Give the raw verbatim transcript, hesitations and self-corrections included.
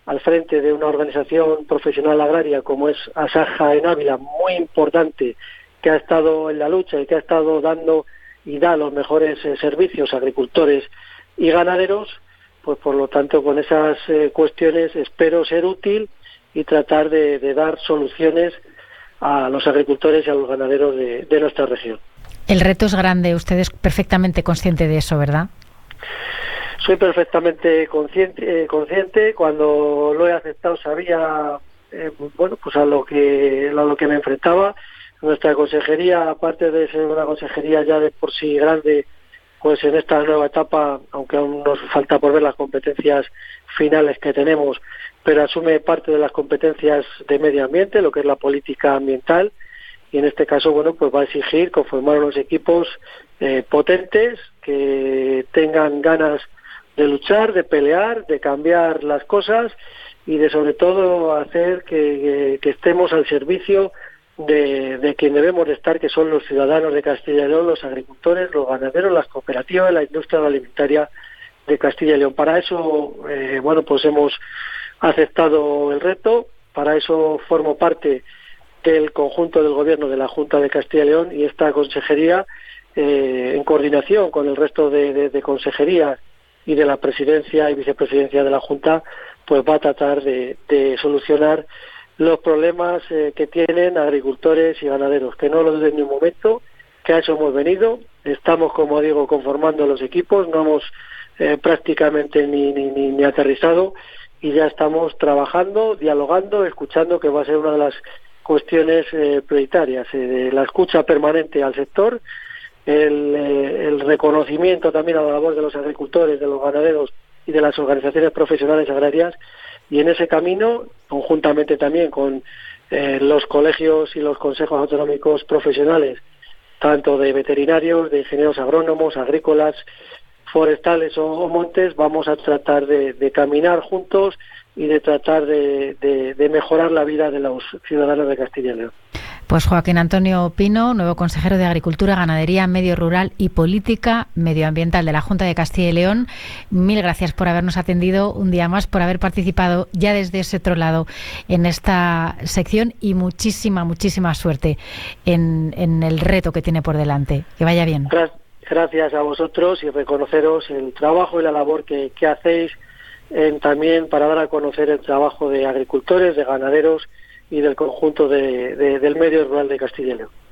al frente de una organización profesional agraria como es Asaja en Ávila, muy importante, que ha estado en la lucha y que ha estado dando y da los mejores eh, servicios a agricultores y ganaderos, pues por lo tanto con esas eh, cuestiones espero ser útil y tratar de, de dar soluciones a los agricultores y a los ganaderos de, de nuestra región. El reto es grande, usted es perfectamente consciente de eso, ¿verdad? Soy perfectamente consciente, eh, consciente. Cuando lo he aceptado sabía, eh, bueno, pues a lo que a lo que me enfrentaba. Nuestra consejería, aparte de ser una consejería ya de por sí grande, pues en esta nueva etapa, aunque aún nos falta por ver las competencias finales que tenemos, pero asume parte de las competencias de medio ambiente, lo que es la política ambiental, y en este caso, bueno, pues va a exigir conformar unos equipos eh, potentes que tengan ganas de luchar, de pelear, de cambiar las cosas y de sobre todo hacer que, que, que estemos al servicio de, de quien debemos de estar, que son los ciudadanos de Castilla y León, los agricultores, los ganaderos, las cooperativas, la industria agroalimentaria de Castilla y León. Para eso, eh, bueno, pues hemos aceptado el reto, para eso formo parte del conjunto del gobierno de la Junta de Castilla y León y esta consejería, eh, en coordinación con el resto de, de, de consejerías y de la presidencia y vicepresidencia de la Junta, pues va a tratar de, de solucionar los problemas eh, que tienen agricultores y ganaderos, que no lo duden ni un momento, que a eso hemos venido. Estamos, como digo, conformando los equipos, no hemos eh, prácticamente ni, ni, ni, ni aterrizado y ya estamos trabajando, dialogando, escuchando, que va a ser una de las cuestiones eh, prioritarias, eh, de la escucha permanente al sector, el, eh, el reconocimiento también a la labor de los agricultores, de los ganaderos y de las organizaciones profesionales agrarias, y en ese camino, conjuntamente también con eh, los colegios y los consejos autonómicos profesionales, tanto de veterinarios, de ingenieros agrónomos, agrícolas, forestales o, o montes, vamos a tratar de, de caminar juntos y de tratar de, de, de mejorar la vida de los ciudadanos de Castilla y León. Pues Joaquín Antonio Pino, nuevo consejero de Agricultura, Ganadería, Medio Rural y Política Medioambiental de la Junta de Castilla y León, mil gracias por habernos atendido un día más, por haber participado ya desde ese otro lado en esta sección y muchísima, muchísima suerte en, en el reto que tiene por delante. Que vaya bien. Gracias a vosotros y reconoceros el trabajo y la labor que, que hacéis en, también para dar a conocer el trabajo de agricultores, de ganaderos y del conjunto de, de, del medio rural de Castilla y León.